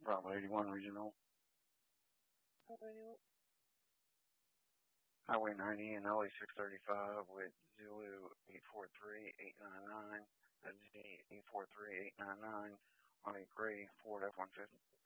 Bravo 81 Regional. Highway 90 and LA 635 with Zulu 843-899. Z 843-899 on a gray Ford F-150.